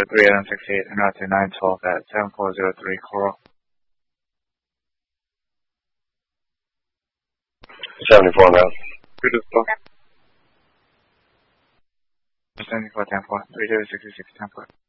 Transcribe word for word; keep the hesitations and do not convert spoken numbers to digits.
three and sixty-eight and out to nine twelve at seven four zero three Coral. seventy-four now. Two to four. seventy-four ten four. three zero sixty-six ten four.